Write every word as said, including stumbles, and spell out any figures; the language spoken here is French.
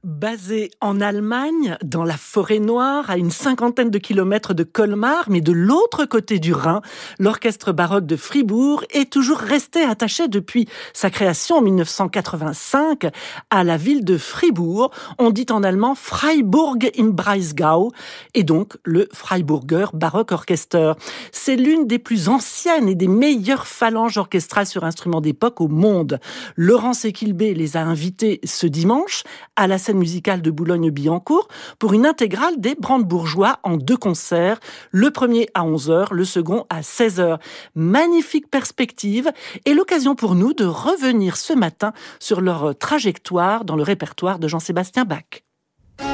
Basé en Allemagne, dans la forêt noire, à une cinquantaine de kilomètres de Colmar, mais de l'autre côté du Rhin, l'orchestre baroque de Fribourg est toujours resté attaché depuis sa création en mille neuf cent quatre-vingt-cinq à la ville de Fribourg. On dit en allemand Freiburg im Breisgau, et donc le Freiburger Baroque Orchester. C'est l'une des plus anciennes et des meilleures phalanges orchestrales sur instruments d'époque au monde. Laurence Equilbé les a invités ce dimanche à la scène musicale de Boulogne-Billancourt pour une intégrale des Brandebourgeois en deux concerts, le premier à onze heures, le second à seize heures. Magnifique perspective et l'occasion pour nous de revenir ce matin sur leur trajectoire dans le répertoire de Jean-Sébastien Bach.